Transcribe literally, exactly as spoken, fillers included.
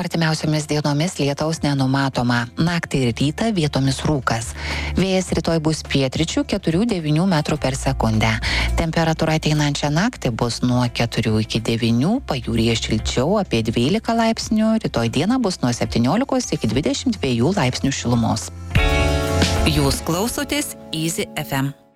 Artimiausiomis dienomis lietaus nenumatoma. Naktį ir rytą vietomis rūkas. Vėjas rytoj bus pietryčių keturių devynių metrų per sekundę. Temperatūra ateinančią naktį bus nuo keturių iki devynių, pajūryje šilčiau apie dvylika laipsnių, rytoj dieną bus nuo septyniolikos iki dvidešimt dviejų laipsnių šilumos. Jūs klausotės Easy F M.